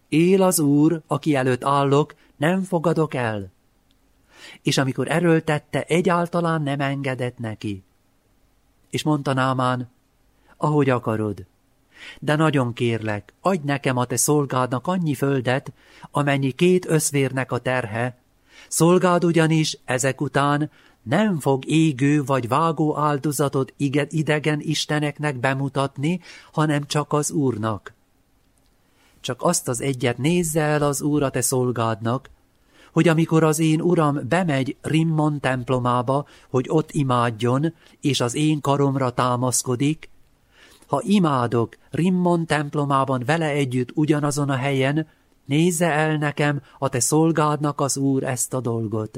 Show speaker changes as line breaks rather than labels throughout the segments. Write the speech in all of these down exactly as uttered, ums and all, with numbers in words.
Él az Úr, aki előtt állok, nem fogadok el. És amikor erőltette, egyáltalán nem engedett neki. És mondta Námán, ahogy akarod, de nagyon kérlek, adj nekem a te szolgádnak annyi földet, amennyi két összvérnek a terhe, szolgád ugyanis ezek után nem fog égő vagy vágó áldozatot idegen isteneknek bemutatni, hanem csak az Úrnak. Csak azt az egyet nézze el az Úr a te szolgádnak, hogy amikor az én uram bemegy Rimmon templomába, hogy ott imádjon, és az én karomra támaszkodik, ha imádok Rimmon templomában vele együtt ugyanazon a helyen, nézze el nekem a te szolgádnak az Úr ezt a dolgot.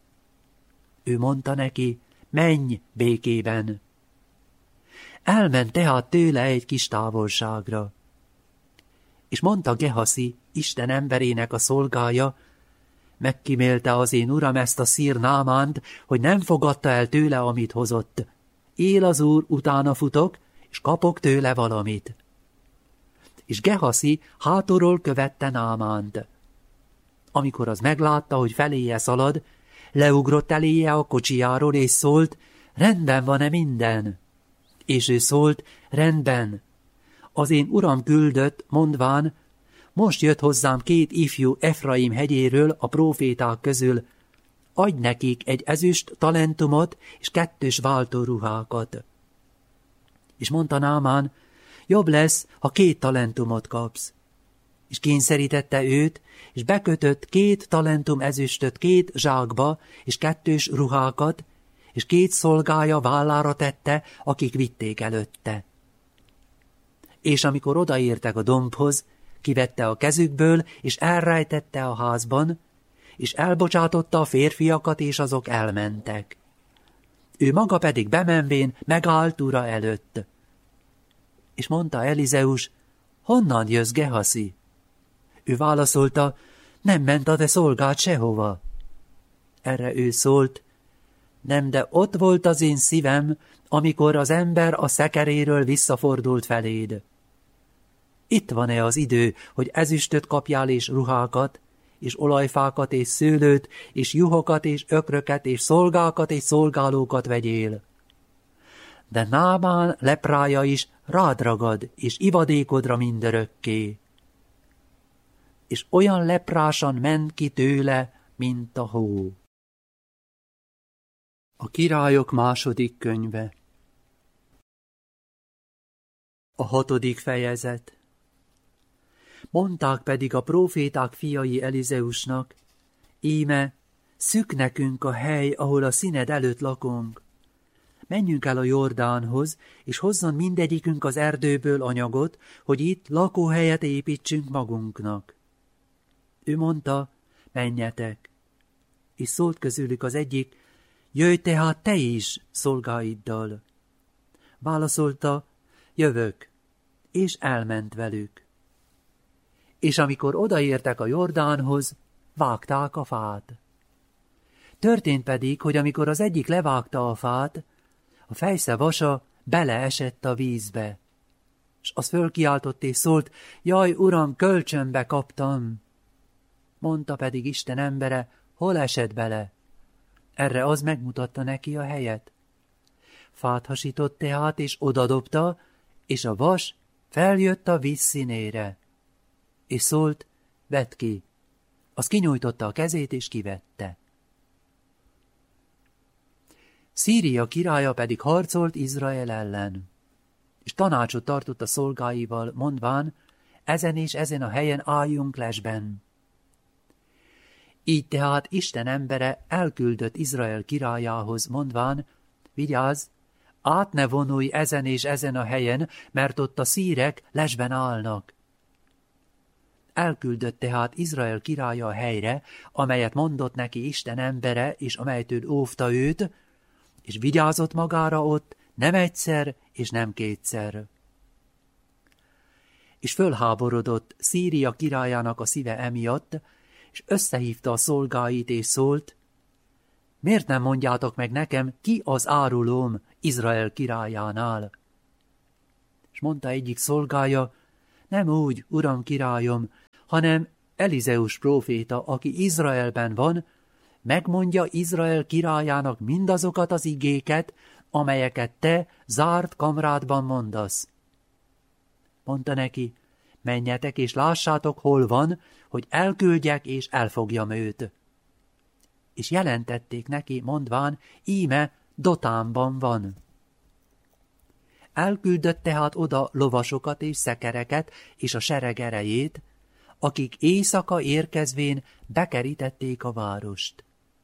Ő mondta neki, menj békében. Elment tehát tőle egy kis távolságra. És mondta Gehaszi, Isten emberének a szolgája, megkímélte az én uram ezt a szír Námánt, hogy nem fogadta el tőle, amit hozott. Él az Úr, utána futok, és kapok tőle valamit. És Gehaszi hátulról követte Námánt. Amikor az meglátta, hogy feléje szalad, leugrott eléje a kocsijáról, és szólt, rendben van-e minden? És ő szólt, rendben. Az én uram küldött, mondván, most jött hozzám két ifjú Efraim hegyéről a próféták közül, adj nekik egy ezüst talentumot és kettős váltóruhákat. És mondta Námán, jobb lesz, ha két talentumot kapsz. És kényszerítette őt, és bekötött két talentum ezüstöt két zsákba, és kettős ruhákat, és két szolgája vállára tette, akik vitték előtte. És amikor odaértek a dombhoz, kivette a kezükből, és elrejtette a házban, és elbocsátotta a férfiakat, és azok elmentek. Ő maga pedig bemenvén megállt ura előtt. És mondta Elizeus, honnan jössz, Gehaszi? Ő válaszolta, nem ment a te szolgád sehova. Erre ő szólt, nem, de ott volt az én szívem, amikor az ember a szekeréről visszafordult feléd. Itt van-e az idő, hogy ezüstöt kapjál és ruhákat, és olajfákat és szőlőt, és juhokat és ökröket, és szolgákat és szolgálókat vegyél? De Námán leprája is rád ragad, és ivadékodra mindörökké. És olyan leprásan ment ki tőle, mint a hó. A Királyok második könyve. A hatodik fejezet. Mondták pedig a próféták fiai Elizeusnak, íme, szűk nekünk a hely, ahol a színed előtt lakunk. Menjünk el a Jordánhoz, és hozzon mindegyikünk az erdőből anyagot, hogy itt lakóhelyet építsünk magunknak. Ő mondta, menjetek. És szólt közülük az egyik, jöjj tehát te is szolgáiddal. Válaszolta, jövök, és elment velük. És amikor odaértek a Jordánhoz, vágták a fát. Történt pedig, hogy amikor az egyik levágta a fát, a fejsze vasa beleesett a vízbe. S az fölkiáltott és szólt, jaj, uram, kölcsönbe kaptam. Mondta pedig Isten embere, hol esett bele? Erre az megmutatta neki a helyet. Fát hasított tehát, és odadobta, és a vas feljött a víz színére. És szólt, vedd ki. Az kinyújtotta a kezét, és kivette. Szíria királya pedig harcolt Izrael ellen, és tanácsot tartott a szolgáival, mondván, ezen és ezen a helyen álljunk lesben. Így tehát Isten embere elküldött Izrael királyához, mondván, vigyázz, át ne vonulj ezen és ezen a helyen, mert ott a szírek lesben állnak. Elküldött tehát Izrael királya a helyre, amelyet mondott neki Isten embere, és amelytől óvta őt, és vigyázott magára ott nem egyszer, és nem kétszer. És fölháborodott Szíria királyának a szíve emiatt, és összehívta a szolgáit, és szólt, miért nem mondjátok meg nekem, ki az árulóm Izrael királyánál? És mondta egyik szolgája, nem úgy, uram királyom, hanem Elizeus próféta, aki Izraelben van, megmondja Izrael királyának mindazokat az igéket, amelyeket te zárt kamrádban mondasz. Mondta neki, menjetek és lássátok, hol van, hogy elküldjek és elfogjam őt. És jelentették neki, mondván, íme Dotánban van. Elküldött tehát oda lovasokat és szekereket és a sereg erejét, akik éjszaka érkezvén bekerítették a várost.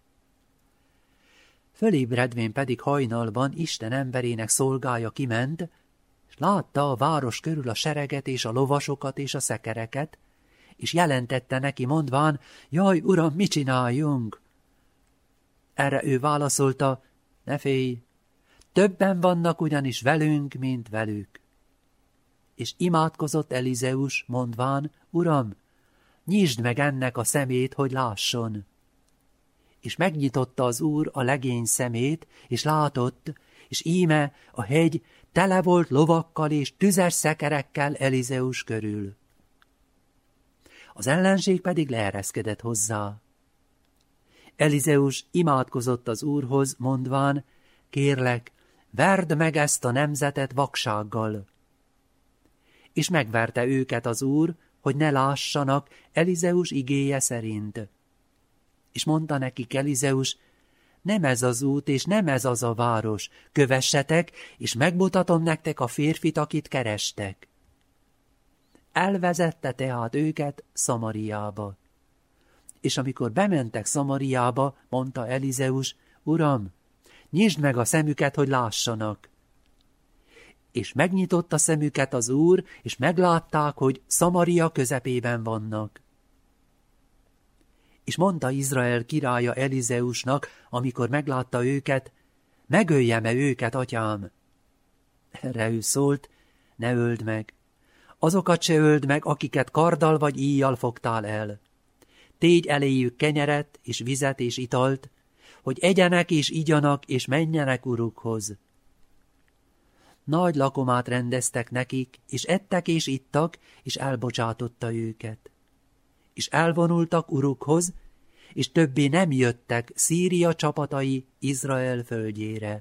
Fölébredvén pedig hajnalban Isten emberének szolgája kiment, és látta a város körül a sereget és a lovasokat és a szekereket, és jelentette neki mondván, jaj, uram, mit csináljunk? Erre ő válaszolta, ne félj, többen vannak ugyanis velünk, mint velük. És imádkozott Elizeus, mondván, uram, nyisd meg ennek a szemét, hogy lásson. És megnyitotta az úr a legény szemét, és látott, és íme a hegy tele volt lovakkal és tüzes szekerekkel Elizeus körül. Az ellenség pedig leereszkedett hozzá. Elizeus imádkozott az úrhoz, mondván, kérlek, verd meg ezt a nemzetet vaksággal. És megverte őket az úr, hogy ne lássanak Elizeus igéje szerint. És mondta nekik Elizeus, nem ez az út, és nem ez az a város, kövessetek, és megmutatom nektek a férfit, akit kerestek. Elvezette tehát őket Szamariába. És amikor bementek Szamariába, mondta Elizeus, uram, nyisd meg a szemüket, hogy lássanak. És megnyitotta szemüket az úr, és meglátták, hogy Szamaria közepében vannak. És mondta Izrael királya Elizeusnak, amikor meglátta őket, megöljem-e őket, atyám? Erre ő szólt, ne öld meg. Azokat se öld meg, akiket karddal vagy íjjal fogtál el. Tégy eléjük kenyeret, és vizet, és italt, hogy egyenek és igyanak, és menjenek urukhoz. Nagy lakomát rendeztek nekik, és ettek és ittak, és elbocsátotta őket. És elvonultak urukhoz, és többé nem jöttek Szíria csapatai Izrael földjére.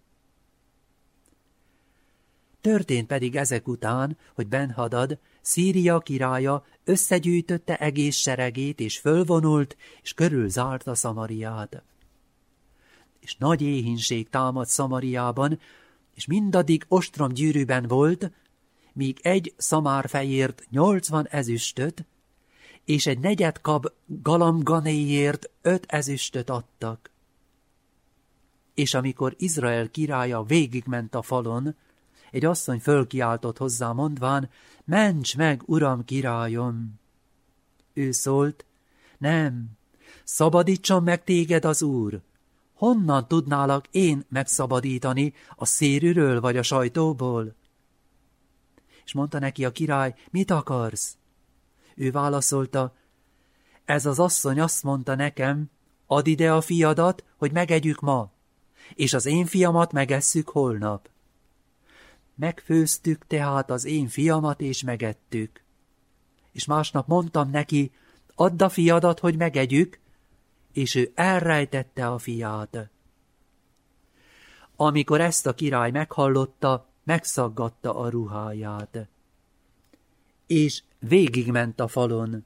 Történt pedig ezek után, hogy Ben-Hadad, Szíria királya összegyűjtötte egész seregét, és fölvonult, és körülzárta Szamariát. És nagy éhínség támadt Szamariában, és mindaddig ostromgyűrűben volt, míg egy szamárfejért nyolcvan ezüstöt, és egy negyed kab galamganéért öt ezüstöt adtak. És amikor Izrael királya végigment a falon, egy asszony fölkiáltott hozzá mondván, ments meg, uram királyom! Ő szólt, nem, szabadítson meg téged az úr! Honnan tudnálak én megszabadítani, a szérűről vagy a sajtóból? És mondta neki a király, mit akarsz? Ő válaszolta, ez az asszony azt mondta nekem, add ide a fiadat, hogy megegyük ma, és az én fiamat megesszük holnap. Megfőztük tehát az én fiamat, és megettük. És másnap mondtam neki, add a fiadat, hogy megegyük, és ő elrejtette a fiát. Amikor ezt a király meghallotta, megszaggatta a ruháját. És végigment a falon.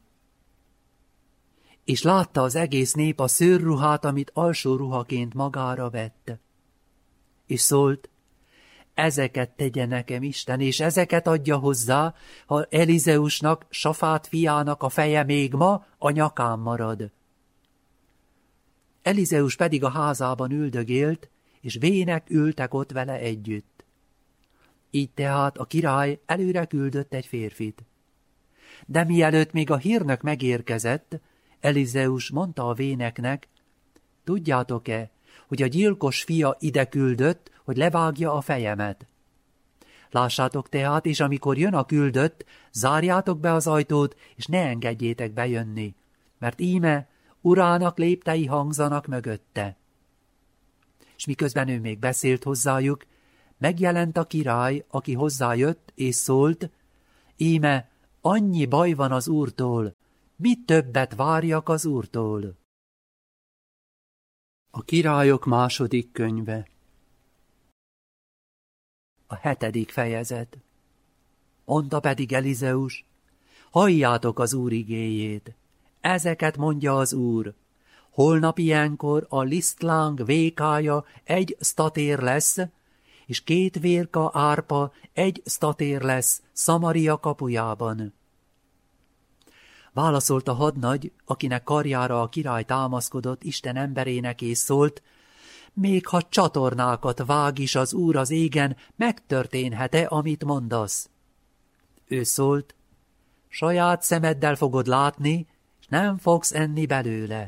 És látta az egész nép a szőrruhát, amit alsó ruhaként magára vett. És szólt, ezeket tegye nekem Isten, és ezeket adja hozzá, ha Elizeusnak, Safát fiának a feje még ma a nyakán marad. Elizeus pedig a házában üldögélt, és vének ültek ott vele együtt. Így tehát a király előre küldött egy férfit. De mielőtt még a hírnök megérkezett, Elizeus mondta a véneknek, tudjátok-e, hogy a gyilkos fia ide küldött, hogy levágja a fejemet? Lássátok tehát, és amikor jön a küldött, zárjátok be az ajtót, és ne engedjétek bejönni, mert íme urának léptei hangzanak mögötte. És miközben ő még beszélt hozzájuk, megjelent a király, aki hozzájött, és szólt, íme annyi baj van az úrtól, mit többet várjak az Úrtól? A Királyok második könyve. A hetedik fejezet. Mondta pedig Elizeus, halljátok az Úr igéjét. Ezeket mondja az Úr. Holnap ilyenkor a lisztláng vékája egy statér lesz, és két vérka árpa egy statér lesz Szamaria kapujában. Válaszolt a hadnagy, akinek karjára a király támaszkodott, Isten emberének, és szólt, még ha csatornákat vág is az Úr az égen, megtörténhet-e, amit mondasz? Ő szólt, saját szemeddel fogod látni, és nem fogsz enni belőle.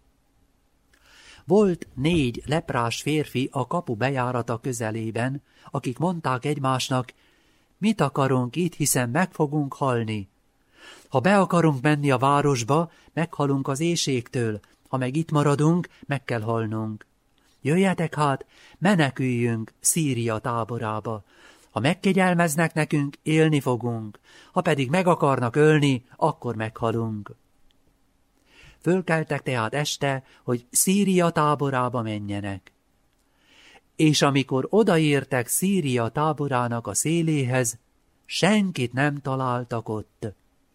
Volt négy leprás férfi a kapu bejárata közelében, akik mondták egymásnak, mit akarunk itt, hiszen meg fogunk halni. Ha be akarunk menni a városba, meghalunk az éhségtől, ha meg itt maradunk, meg kell halnunk. Jöjjetek hát, meneküljünk Szíria táborába. Ha megkegyelmeznek nekünk, élni fogunk, ha pedig meg akarnak ölni, akkor meghalunk. Fölkeltek tehát este, hogy Szíria táborába menjenek. És amikor odaértek Szíria táborának a széléhez, senkit nem találtak ott.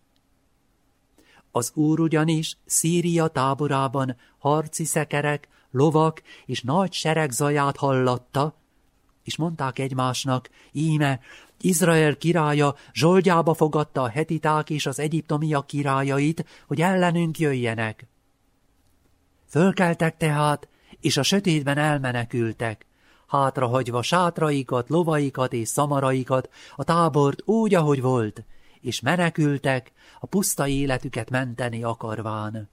Az Úr ugyanis Szíria táborában harci szekerek, lovak és nagy sereg zaját hallatta, és mondták egymásnak, íme, Izrael királya zsoldjába fogadta a hetiták és az egyiptomiak királyait, hogy ellenünk jöjjenek. Fölkeltek tehát, és a sötétben elmenekültek, hátrahagyva sátraikat, lovaikat és szamaraikat, a tábort úgy, ahogy volt, és menekültek, a puszta életüket menteni akarván.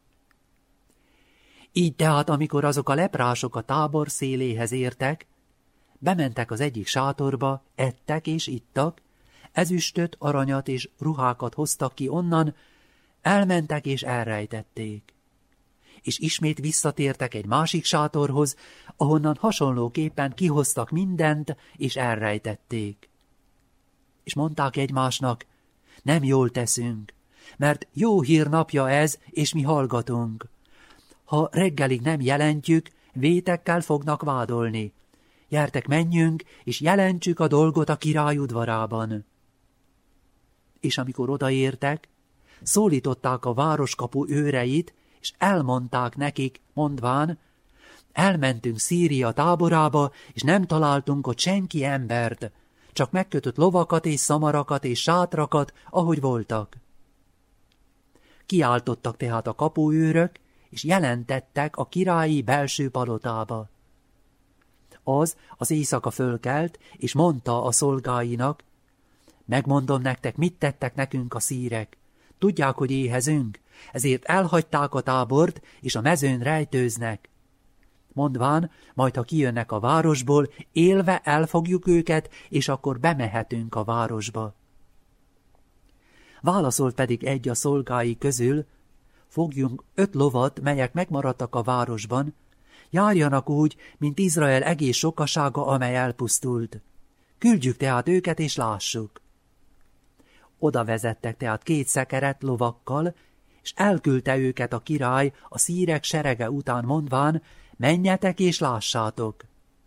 Így tehát, amikor azok a leprások a tábor széléhez értek, bementek az egyik sátorba, ettek és ittak, ezüstöt, aranyat és ruhákat hoztak ki onnan, elmentek és elrejtették. És ismét visszatértek egy másik sátorhoz, ahonnan hasonlóképpen kihoztak mindent, és elrejtették. És mondták egymásnak, nem jól teszünk, mert jó hír napja ez, és mi hallgatunk. Ha reggelig nem jelentjük, vétekkel fognak vádolni. Gyertek, menjünk, és jelentsük a dolgot a király udvarában. És amikor odaértek, szólították a városkapu őreit, és elmondták nekik, mondván, elmentünk Szíria táborába, és nem találtunk ott senki embert, csak megkötött lovakat és szamarakat és sátrakat, ahogy voltak. Kiáltottak tehát a kapuőrök, és jelentettek a királyi belső palotába. Az az éjszaka fölkelt, és mondta a szolgáinak, megmondom nektek, mit tettek nekünk a szírek. Tudják, hogy éhezünk, ezért elhagyták a tábort, és a mezőn rejtőznek. Mondván, majd ha kijönnek a városból, élve elfogjuk őket, és akkor bemehetünk a városba. Válaszolt pedig egy a szolgái közül, fogjunk öt lovat, melyek megmaradtak a városban, járjanak úgy, mint Izrael egész sokasága, amely elpusztult. Küldjük tehát őket, és lássuk. Oda vezettek tehát két szekeret lovakkal, és elküldte őket a király a szírek serege után mondván, menjetek és lássátok.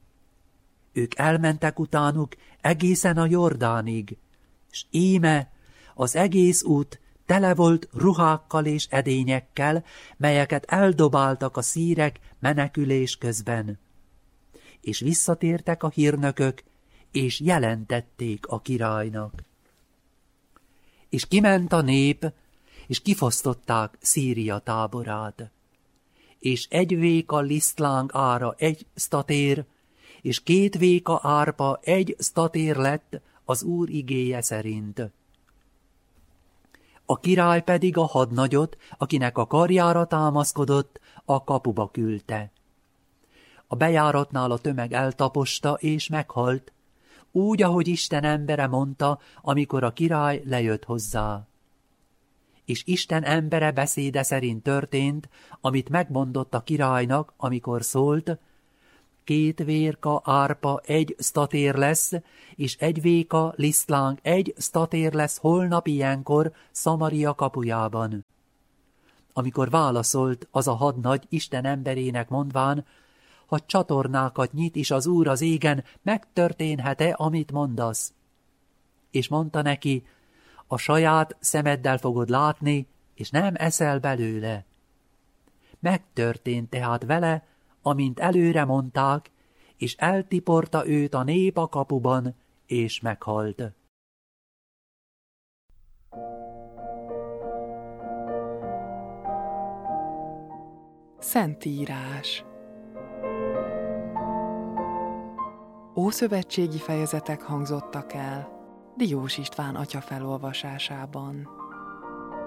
Ők elmentek utánuk egészen a Jordánig, és íme az egész út tele volt ruhákkal és edényekkel, melyeket eldobáltak a szírek menekülés közben. És visszatértek a hírnökök, és jelentették a királynak. És kiment a nép, és kifosztották Szíria táborát. És egy véka lisztláng ára egy statér, és két véka árpa egy statér lett az Úr igéje szerint. A király pedig a hadnagyot, akinek a karjára támaszkodott, a kapuba küldte. A bejáratnál a tömeg eltaposta és meghalt, úgy, ahogy Isten embere mondta, amikor a király lejött hozzá. És Isten embere beszéde szerint történt, amit megmondott a királynak, amikor szólt, két vérka árpa egy statér lesz, és egy véka lisztláng egy statér lesz holnap ilyenkor Szamaria kapujában. amikor válaszolt az a hadnagy Isten emberének mondván, ha csatornákat nyit is az Úr az égen, megtörténhet-e, amit mondasz? És mondta neki, a saját szemeddel fogod látni, és nem eszel belőle. Megtörtént tehát vele, amint előre mondták, és eltiporta őt a nép a kapuban, és meghalt.
Szentírás. Ószövetségi fejezetek hangzottak el Diós István atya felolvasásában.